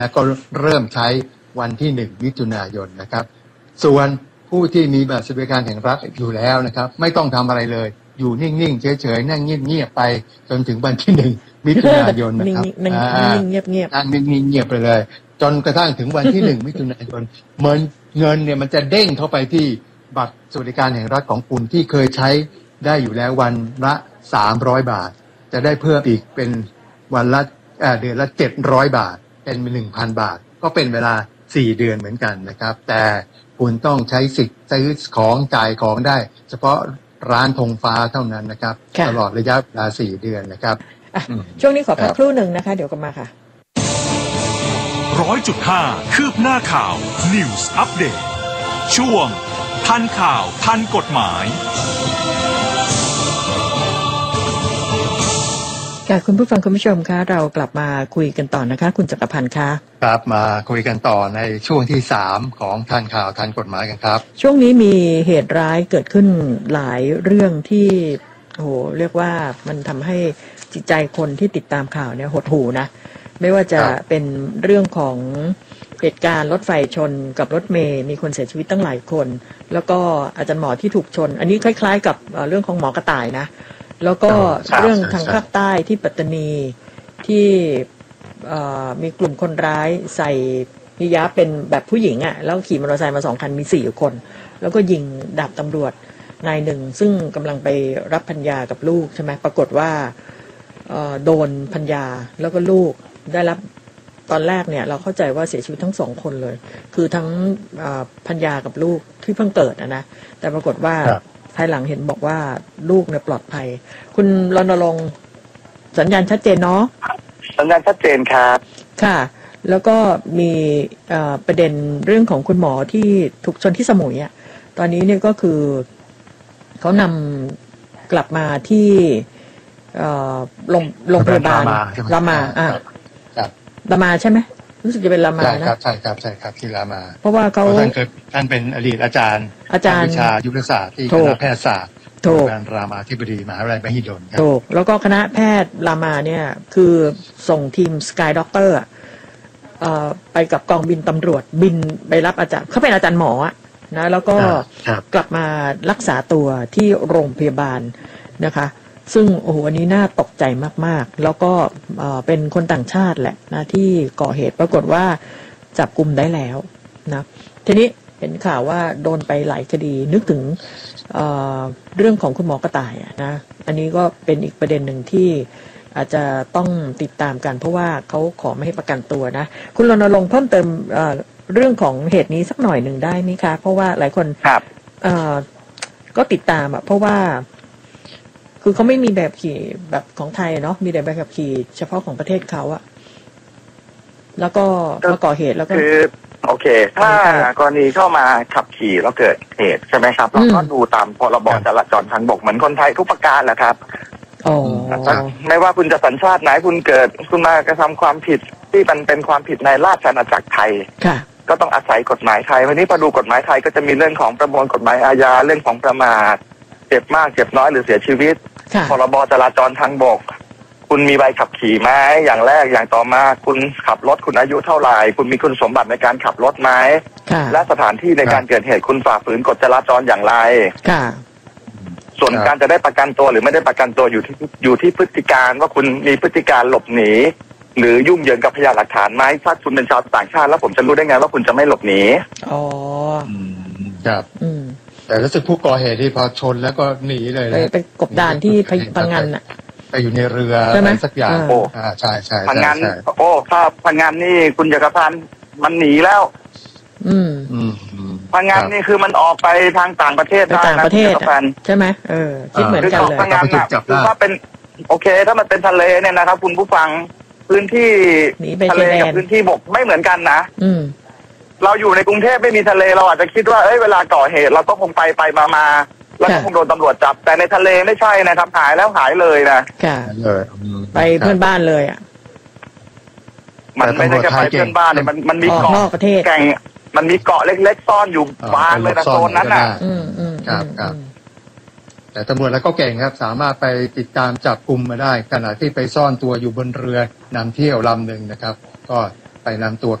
แล้วก็เริ่มใช้วันที่1 มิถุนายนนะครับส่วนผู้ที่มีบัตรสวัสดิการแห่งรัฐอยู่แล้วนะครับไม่ต้องทำอะไรเลยอยู่นิ่งๆเฉยๆนั่งเงียบๆไปจนถึงวันที่1 มิถุนายนนะครับนิ่งเงียบนั่งนิ่งๆเงียบไปเลยจนกระทั่งถึงวันที่1 มิถุนายนเงินเนี่ยมันจะเด้งเข้าไปที่บัตรสวัสดิการแห่งรัฐของคุณที่เคยใช้ได้อยู่แล้ววันละ300 บาทจะได้เพิ่มอีกเป็นวันละเดือนละ700 บาทเป็น 1,000 บาทก็เป็นเวลา4 เดือนเหมือนกันนะครับแต่คุณต้องใช้สิทธิ์ซื้อของจ่ายของได้เฉพาะร้านธงฟ้าเท่านั้นนะครับตลอดระยะเวลา4 เดือนนะครับช่วงนี้ขอพักครู่หนึ่งนะคะเดี๋ยวกลับมาค่ะ 100.5 คืบหน้าข่าว News Update ช่วงทันข่าวทันกฎหมายคุณผู้ฟังคุณผู้ชมคะเรากลับมาคุยกันต่อนะคะคุณจักรพันธ์คะครับมาคุยกันต่อในช่วงที่3ของทันข่าวทันกฎหมายกันครับช่วงนี้มีเหตุร้ายเกิดขึ้นหลายเรื่องที่เรียกว่ามันทำให้จิตใจคนที่ติดตามข่าวเนี่ยหดหู่นะไม่ว่าจะเป็นเรื่องของเหตุการณ์รถไฟชนกับรถเมล์มีคนเสียชีวิตตั้งหลายคนแล้วก็อาจารย์หมอที่ถูกชนอันนี้คล้ายๆกับเรื่องของหมอกระต่ายนะแล้วก็เรื่องทางภาคใต้ที่ปัตตานีที่มีกลุ่มคนร้ายใส่นิยะเป็นแบบผู้หญิงอ่ะแล้วขี่มอเตอร์ไซค์มา2 คันมี4 คนแล้วก็ยิงดาบตำรวจนายหนึ่งซึ่งกำลังไปรับภรรยากับลูกใช่ไหมปรากฏว่าโดนภรรยาแล้วก็ลูกได้รับตอนแรกเนี่ยเราเข้าใจว่าเสียชีวิตทั้ง2 คนเลยคือทั้งภรรยากับลูกที่เพิ่งเกิดนะแต่ปรากฏว่าภายหลังเห็นบอกว่าลูกเนี่ยปลอดภัยคุณรณรงค์สัญญาณชัดเจนเนาะสัญญาณชัดเจนครับค่ะแล้วก็มีประเด็นเรื่องของคุณหมอที่ถูกชนที่สมุยอ่ะตอนนี้เนี่ยก็คือเขานำกลับมาที่โรงพยาบาลรามารามาใช่ไหมรู้สึกจะเป็นรามานะใช่ครับที่รามาเพราะว่าท่านเป็นอดีตอาจารย์วิชายุทธศาสตร์ที่คณะแพทยศาสตร์โรงพยาบาลรามาธิบดีมหาวิทยาลัยมหิดลครับถูกแล้วก็คณะแพทย์รามาเนี่ยคือส่งทีมสกายด็อกเตอร์ไปกับกองบินตำรวจบินไปรับอาจารย์เขาเป็นอาจารย์หมอนะแล้วก็กลับมารักษาตัวที่โรงพยาบาลนะคะซึ่งอันนี้น่าตกใจมากๆแล้วก็เป็นคนต่างชาติแหละนะที่ก่อเหตุปรากฏว่าจับกุมได้แล้วนะทีนี้เห็นข่าวว่าโดนไปหลายคดีนึกถึงเรื่องของคุณหมอกระต่ายนะอันนี้ก็เป็นอีกประเด็นหนึ่งที่อาจจะต้องติดตามกันเพราะว่าเขาขอไม่ให้ประกันตัวนะคุณรณรงค์เพิ่มเติมเรื่องของเหตุนี้สักหน่อยหนึ่งได้ไหมคะเพราะว่าหลายคนก็ติดตามเพราะว่าคือเขาไม่มีแบบขี่แบบของไทยเนาะมีแต่แบบขับขี่เฉพาะของประเทศเขาแล้วก็มาก่อเหตุแล้วก็คือโอเคถ้ากรณีเข้ามาขับขี่แล้วเกิดเหตุใช่ไหมครับเราก็ดูตามพรบจราจรทางบกเหมือนคนไทยทุกประการแหละครับไม่ว่าคุณจะสัญชาติไหนคุณมากระทำความผิดที่มันเป็นความผิดในราชอาณาจักรไทยก็ต้องอาศัยกฎหมายไทยวันนี้พอดูกฎหมายไทยก็จะมีเรื่องของประมวลกฎหมายอาญาเรื่องของประมาทเจ็บมากเจ็บน้อยหรือเสียชีวิตพรบจราจรทางบกคุณมีใบขับขี่ไหมอย่างแรกอย่างต่อมาคุณขับรถคุณอายุเท่าไหร่คุณมีคุณสมบัติในการขับรถไหมและสถานที่ในการเกิดเหตุคุณฝ่าฝืนกฎจราจรอย่างไรส่วนการจะได้ประกันตัวหรือไม่ได้ประกันตัวอยู่ที่พฤติการว่าคุณมีพฤติการหลบหนีหรือยุ่งเหยิงกับพยานหลักฐานไหมถ้าคุณเป็นชาวต่างชาติแล้วผมจะรู้ได้ไงว่าคุณจะไม่หลบหนีครับแต่รู้สึกผู้ก่อเหตุที่พอชนแล้วก็หนีเลยไปกบดานที่พังงานไปอยู่ในเรืออะไรสักอย่างใช่พังงานถ้าพังงานนี่คุณจักรพันธ์มันหนีแล้วพังงานนี่คือมันออกไปทางต่างประเทศต่างประเทศใช่ไหมคิดเหมือนกันเลยพังงานคือว่าเป็นโอเคถ้ามันเป็นทะเลเนี่ยนะครับคุณผู้ฟังพื้นที่ทะเลกับพื้นที่บกไม่เหมือนกันนะเราอยู่ในกรุงเทพไม่มีทะเลเราอาจจะคิดว่าเวลาก่อเหตุเราก็คงไปมาแล้วก็คงโดนตำรวจจับแต่ในทะเลไม่ใช่นะครับหายแล้วหายเลยนะไปเพื่อนบ้านเลยมันไม่ได้แค่ไปเพื่อนบ้านเลยมันมีเกาะแก่งมันมีเกาะเล็กๆซ่อนอยู่บานเลยนะโซนนั้นครับแต่ตำรวจแล้วก็เก่งครับสามารถไปติดตามจับกุมมาได้ขณะที่ไปซ่อนตัวอยู่บนเรือนำเที่ยวลำหนึ่งนะครับก็ไปนำตัว